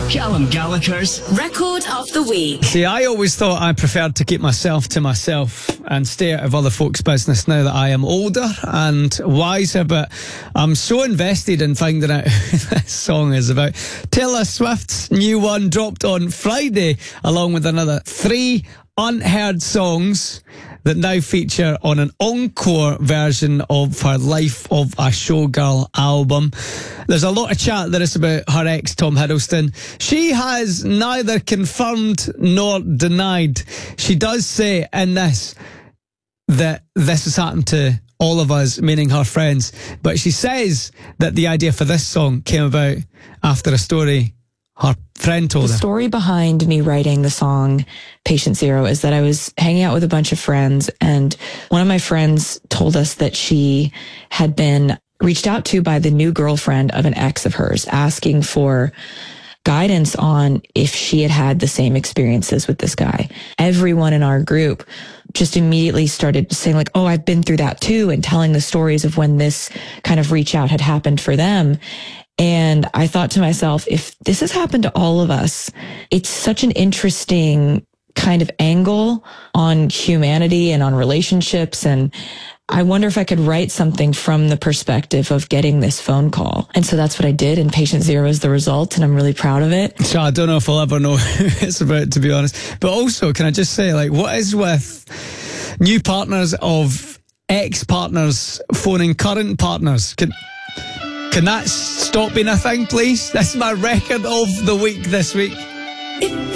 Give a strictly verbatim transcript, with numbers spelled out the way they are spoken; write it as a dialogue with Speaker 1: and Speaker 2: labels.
Speaker 1: Callum Gallagher's Record of the Week.
Speaker 2: See, I always thought I preferred to keep myself to myself and stay out of other folks' business now that I am older and wiser, but I'm so invested in finding out who this song is about. Taylor Swift's new one dropped on Friday, along with another three unheard songs that now feature on an encore version of her Life of a Showgirl album. There's a lot of chat that is about her ex, Tom Hiddleston. She has neither confirmed nor denied. She does say in this that this has happened to all of us, meaning her friends. But she says that the idea for this song came about after a story her friend told her.
Speaker 3: The story behind me writing the song Patient Zero is that I was hanging out with a bunch of friends, and one of my friends told us that she had been reached out to by the new girlfriend of an ex of hers, asking for guidance on if she had had the same experiences with this guy. Everyone in our group just immediately started saying like, oh, I've been through that too, and telling the stories of when this kind of reach out had happened for them. And I thought to myself, if this has happened to all of us, it's such an interesting kind of angle on humanity and on relationships. And I wonder if I could write something from the perspective of getting this phone call. And so that's what I did. And Patient Zero is the result. And I'm really proud of it.
Speaker 2: So I don't know if I'll ever know who it's about, to be honest. But also, can I just say, like, what is with new partners of ex-partners phoning current partners? Can... Can that stop being a thing, please? That's my record of the week this week.